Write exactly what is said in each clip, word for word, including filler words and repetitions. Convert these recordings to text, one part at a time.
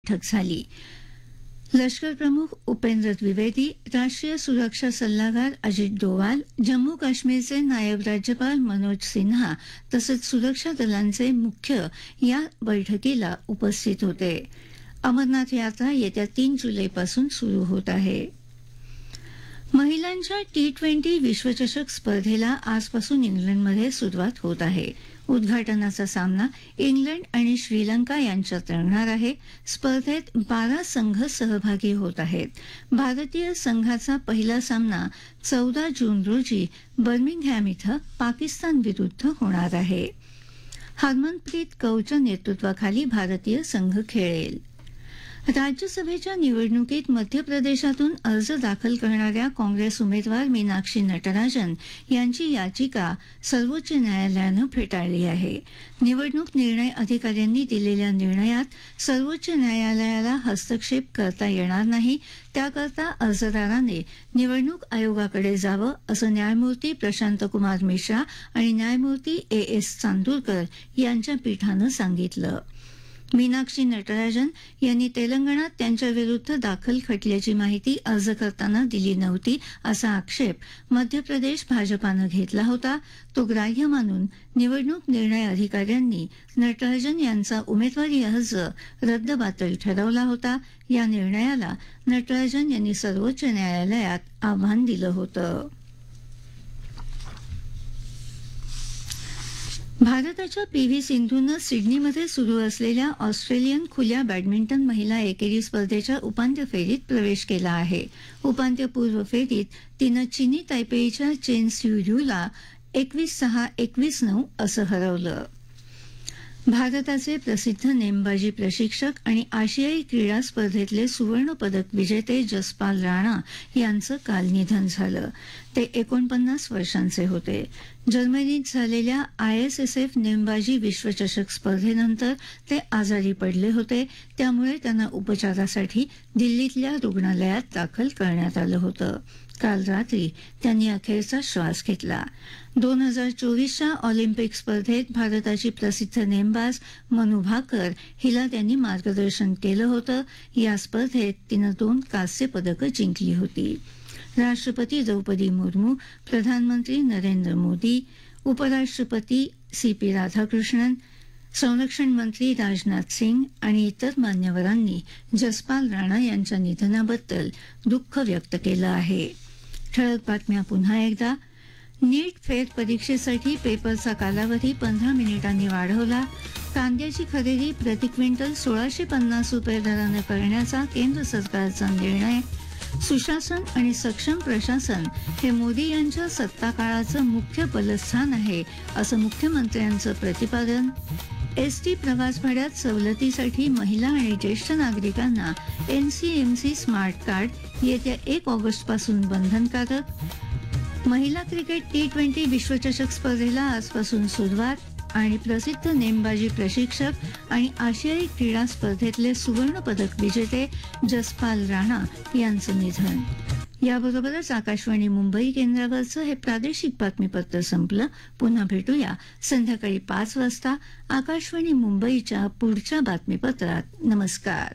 बैठक झाली. लष्कर प्रमुख उपेंद्र द्विवेदी, राष्ट्रीय सुरक्षा सल्लागार अजित डोवाल, जम्मू काश्मीरचे नायब राज्यपाल मनोज सिन्हा तसंच सुरक्षा दलांचे मुख्य या बैठकीला उपस्थित होते. अमरनाथ यात्रा येत्या तीन जुलैपासून सुरू होत आहे. महिलांच्या टी ट्वेंटी विश्वचषक स्पर्धेला आजपासून इंग्लंडमध्ये सुरुवात होत आहे. उद्घाटनाचा सामना इंग्लंड आणि श्रीलंका यांच्यात रंगणार आहे. स्पर्धेत बारा संघ सहभागी होत आहेत. भारतीय संघाचा पहिला सामना चौदा जून रोजी बर्मिंगहॅम इथं पाकिस्तान विरुद्ध होणार आहे. हरमनप्रीत कौरच्या नेतृत्वाखाली भारतीय संघ खेळेल. राज्यसभेच्या निवडणुकीत मध्य प्रदेशातून अर्ज दाखल करणाऱ्या काँग्रेस उमेदवार मीनाक्षी नटराजन यांची याचिका सर्वोच्च न्यायालयानं फेटाळली आहे. निवडणूक निर्णय अधिकाऱ्यांनी दिलेल्या निर्णयात सर्वोच्च न्यायालयाला हस्तक्षेप करता येणार नाही, त्याकरता अर्जदाराने निवडणूक आयोगाकडे जावं असं न्यायमूर्ती प्रशांत कुमार मिश्रा आणि न्यायमूर्ती ए एस चांदूरकर यांच्या पीठानं सांगितलं. मीनाक्षी नटराजन यांनी तेलंगणात त्यांच्याविरुद्ध दाखल खटल्याची माहिती अर्ज करताना दिली नव्हती असा आक्षेप मध्य प्रदेश भाजपानं घेतला होता. तो ग्राह्य मानून निवडणूक निर्णय अधिकाऱ्यांनी नटराजन यांचा उमेदवारी अर्ज रद्दबातल ठरवला होता. या निर्णयाला नटराजन यांनी सर्वोच्च न्यायालयात आव्हान दिलं होतं. भारताच्या पी व्ही सिंधूनं सिडनीमध्ये सुरू असलेल्या ऑस्ट्रेलियन खुल्या बॅडमिंटन महिला एकेरी स्पर्धेच्या उपांत्य फेरीत प्रवेश केला आहे. उपांत्यपूर्व फेरीत तिनं चीनी तायपेईच्या चेन स्यू एकवीस सहा एकवीस नऊ असं हरवलं. भारताचे प्रसिद्ध नेमबाजी प्रशिक्षक आणि आशियाई क्रीडा स्पर्धेतले सुवर्णपदक विजेते जसपाल राणा यांचं काल निधन झालं. ते एकोणपन्नास वर्षांचे होते. जर्मनीत झालेल्या आय एस एस एफ नेमबाजी विश्वचषक स्पर्धेनंतर ते आजारी पडले होते. त्यामुळे त्यांना उपचारासाठी दिल्लीतल्या रुग्णालयात दाखल करण्यात आलं होतं. काल रात्री त्यांनी अखेरचा श्वास घेतला. दोन हजार चोवीसच्या ऑलिम्पिक स्पर्धेत भारताची प्रसिद्ध नेमबाज मनू भाकर हिला त्यांनी मार्गदर्शन केलं होतं. या स्पर्धेत तिनं दोन कांस्य पदकं जिंकली होती. राष्ट्रपती द्रौपदी मुर्मू, प्रधानमंत्री नरेंद्र मोदी, उपराष्ट्रपती सी पी राधाकृष्णन, संरक्षण मंत्री राजनाथ सिंग आणि इतर मान्यवरांनी जसपाल राणा यांच्या निधनाबद्दल दुःख व्यक्त केलं आहे. ठळक बातम्या पुन्हा एकदा. नीट फेर परीक्षेसाठी पेपरचा कालावधी पंधरा मिनिटांनी वाढवला. कांद्याची खरेदी प्रति क्विंटल सोळाशे पन्नास रुपये दरानं करण्याचा केंद्र सरकारचा निर्णय. सुशासन आणि सक्षम प्रशासन हे मोदी यांच्या सत्ताकाळाचं मुख्य बलस्थान आहे असं मुख्यमंत्र्यांचं प्रतिपादन. एसटी प्रवास भाड्यात सवलतीसाठी महिला आणि ज्येष्ठ नागरिकांना एनसीएमसी स्मार्ट कार्ड येत्या एक ऑगस्टपासून बंधनकारक. महिला क्रिकेट टी ट्वेंटी विश्वचषक स्पर्धेला आजपासून सुरुवात. आणि प्रसिद्ध नेमबाजी प्रशिक्षक आणि आशियाई क्रीडा स्पर्धेतले सुवर्णपदक विजेते जसपाल राणा यांचं निधन. याबरोबरच आकाशवाणी मुंबई केंद्रावरचं हे प्रादेशिक बातमीपत्र संपलं. पुन्हा भेटूया संध्याकाळी पाच वाजता आकाशवाणी मुंबईच्या पुढच्या बातमीपत्रात. नमस्कार.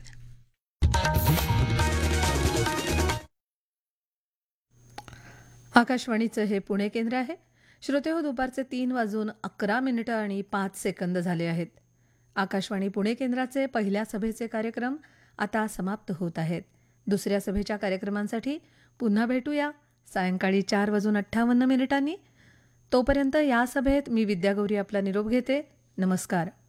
आकाशवाणीचं हे पुणे केंद्र आहे. श्रोते हो, दुपारचे तीन वाजून अकरा मिनिटं आणि पाच सेकंद झाले आहेत. आकाशवाणी पुणे केंद्राचे पहिल्या सभेचे कार्यक्रम आता समाप्त होत आहेत. दुसऱ्या सभेच्या कार्यक्रमांसाठी पुन्हा भेटूया सायंकाळी चार वाजून अठ्ठावन्न मिनिटांनी. तोपर्यंत या सभेत मी विद्यागौरी आपला निरोप घेते. नमस्कार.